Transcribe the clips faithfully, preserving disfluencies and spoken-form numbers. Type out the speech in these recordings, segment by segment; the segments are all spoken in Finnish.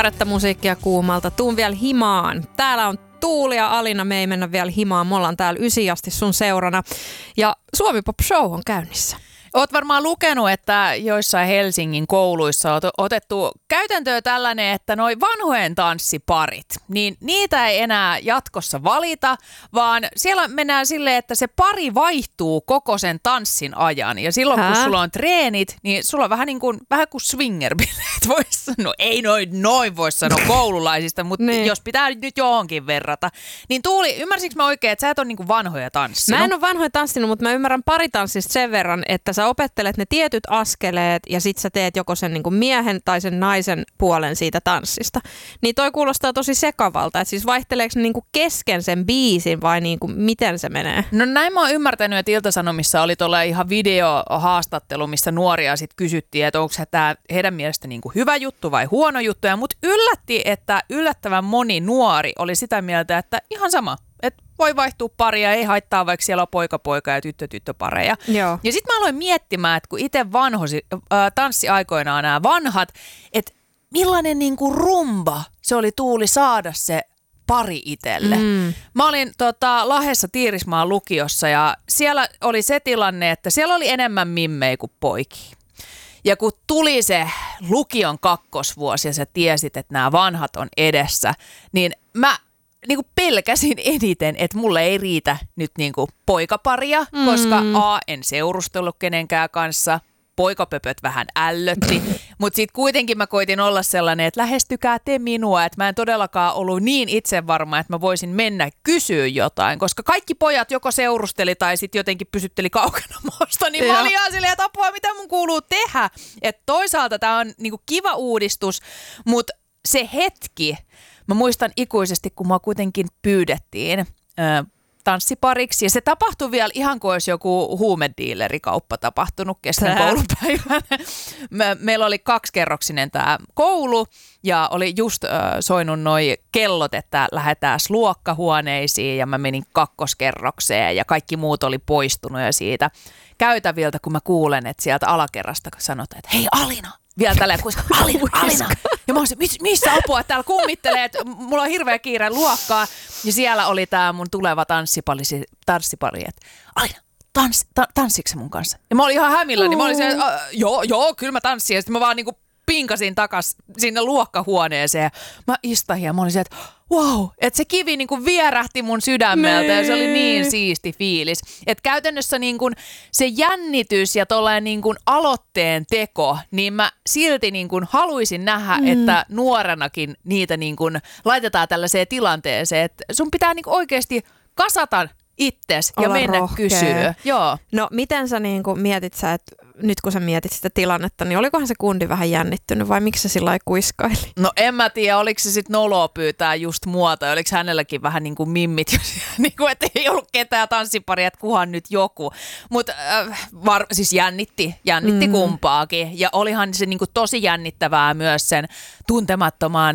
Paretta musiikkia kuumalta. Tuun vielä himaan. Täällä on Tuuli ja Alina. Me ei mennä vielä himaan. Me ollaan täällä ysi asti sun seurana. Ja Suomi Pop Show on käynnissä. Oot varmaan lukenut, että joissain Helsingin kouluissa on otettu käytäntöön tällainen, että noi vanhojen tanssiparit, niin niitä ei enää jatkossa valita, vaan siellä mennään silleen, että se pari vaihtuu koko sen tanssin ajan. Ja silloin, Hää? kun sulla on treenit, niin sulla on vähän niin kuin, vähän kuin swingerbileet, vois sanoa. Ei noin, noin voi sanoa koululaisista, mutta niin. jos pitää nyt johonkin verrata. Niin Tuuli, ymmärsinkö mä oikein, että sä et ole niin kuin vanhoja tanssinut? Mä en ole vanhoja tanssinut, mutta mä ymmärrän paritanssista sen verran, että sä opettelet ne tietyt askeleet ja sit sä teet joko sen niin kuin miehen tai sen naisen puolen siitä tanssista. Niin toi kuulostaa tosi sekavalta, että siis vaihteleeko ne niin kuin kesken sen biisin vai niin kuin miten se menee? No näin mä oon ymmärtänyt, että Ilta-Sanomissa oli tuolla ihan videohaastattelu, missä nuoria sit kysyttiin, että onko se tää heidän mielestä niin kuin hyvä juttu vai huono juttu. Ja mut yllätti, että yllättävän moni nuori oli sitä mieltä, että ihan sama. Että voi vaihtua paria, ei haittaa, vaikka siellä on poika-poika ja tyttö-tyttöpareja. Joo. Ja sitten mä aloin miettimään, että kun itse vanhosi, äh, tanssi aikoinaan nämä vanhat, että millainen niinku rumba se oli Tuuli saada se pari itselle. Mm. Mä olin tota, Lahdessa Tiirismaan lukiossa ja siellä oli se tilanne, että siellä oli enemmän mimmejä kuin poikia. Ja kun tuli se lukion kakkosvuosi ja sä tiesit, että nämä vanhat on edessä, niin mä niin kuin pelkäsin eniten, että mulle ei riitä nyt niin kuin poikaparia, mm. koska A, en seurustellut kenenkään kanssa, poikapöpöt vähän ällötti, mutta sitten kuitenkin mä koitin olla sellainen, että lähestykää te minua, että mä en todellakaan ollut niin itsevarma, että mä voisin mennä kysyä jotain, koska kaikki pojat joko seurusteli tai sitten jotenkin pysytteli kaukana musta, niin mä olin ihan silleen, että apua, mitä mun kuuluu tehdä. Että toisaalta tää on niin kuin kiva uudistus, mutta se hetki, mä muistan ikuisesti, kun mua kuitenkin pyydettiin ö, tanssipariksi. Ja se tapahtui vielä ihan kuin olisi joku huumediilerikauppa tapahtunut kesken koulupäivän. Me, meillä oli kaksikerroksinen tämä koulu ja oli just ö, soinut noi kellot, että lähdetään luokkahuoneisiin ja mä menin kakkoskerrokseen ja kaikki muut oli poistunut ja siitä käytäviltä, kun mä kuulen, että sieltä alakerrasta sanotaan, että hei Alina, vielä tälleen, että Alina, Alina. Ja mä olisin, missä apua, että täällä kummittelee, että mulla on hirveä kiire luokkaa. Ja siellä oli tää mun tuleva tanssipari, tanssipari että Alina, tans, ta, tanssiksi mun kanssa? Ja mä olin ihan hämillä, niin mä olin siellä, että joo, joo, kyllä mä tanssin. Ja sitten mä vaan niinku pinkasin takas sinne luokkahuoneeseen. Mä istahin ja mä olin siellä, että wow, että se kivi niinku vierähti mun sydämeltä ja se oli niin siisti fiilis. Että käytännössä niinku se jännitys ja tollainen niinku aloitteen teko, niin mä silti niinku haluaisin nähdä, mm. että nuorenakin niitä niinku laitetaan tällaiseen tilanteeseen, että sun pitää niinku oikeasti kasata itses ja mennä rohkea. Kysyä. Joo. No miten sä niinku mietit sä, että nyt kun sä mietit sitä tilannetta, niin olikohan se kundi vähän jännittynyt vai miksi se sillä lailla kuiskaili? No en mä tiedä, oliko se sitten noloa pyytää just mua tai oliko hänelläkin vähän niin kuin mimmit, niin kuin, että ei ollut ketään tanssiparia, että kuhan nyt joku. Mutta äh, siis jännitti, jännitti mm. kumpaakin ja olihan se niin kuin tosi jännittävää myös sen tuntemattoman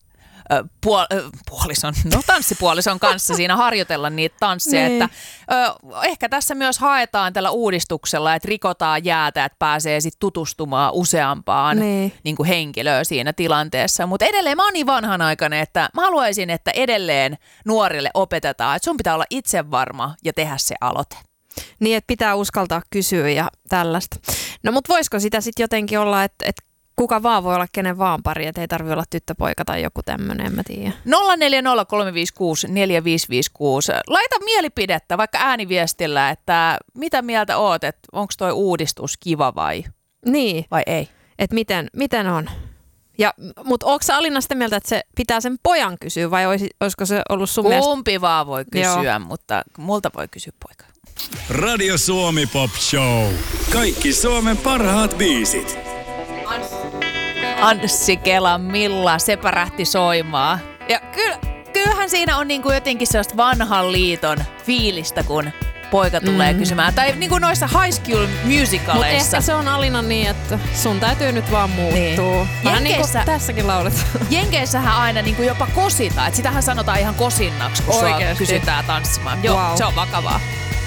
Puol- puolison, no tanssipuolison kanssa siinä harjoitella niitä tansseja, niin. että ö, ehkä tässä myös haetaan tällä uudistuksella, että rikotaan jäätä, että pääsee sitten tutustumaan useampaan niin. Niin kuin henkilöön siinä tilanteessa, mutta edelleen mä oon niin vanhanaikainen, että mä haluaisin, että edelleen nuorille opetetaan, että sun pitää olla itsevarma ja tehdä se aloite. Niin, että pitää uskaltaa kysyä ja tällaista. No mutta voisiko sitä sitten jotenkin olla, että, että kuka vaan voi olla kenen vaan pari, että ei tarvitse olla tyttöpoika tai joku tämmöinen, en mä tiedä. nolla neljä nolla kolme viisi kuusi neljä viisi viisi kuusi. Laita mielipidettä vaikka ääniviestillä, että mitä mieltä oot, että onko toi uudistus kiva vai, niin. vai ei. Että miten, miten on. Ja, mutta onko sä Alina sitä mieltä, että se pitää sen pojan kysyä vai olisi, olisiko se ollut sun mielestä? Kumpi vaan voi kysyä, Joo. mutta multa voi kysyä poika. Radio Suomi Pop Show. Kaikki Suomen parhaat biisit. Anssi Kelan Milla, se pärähti soimaan. Ja kyllä, kyllähän siinä on niinku jotenkin sellaista vanhan liiton fiilistä, kun poika tulee mm. kysymään. Tai niinku noissa High School Musicaleissa. Mutta ehkä se on Alina niin, että sun täytyy nyt vaan muuttua. Niin. Vähän niin kuin tässäkin lauletaan. Jenkeissähän aina niinku jopa kosita. Et sitähän sanotaan ihan kosinnaksi, kun sua kysytään tanssimaan. Joo, wow. Se on vakavaa.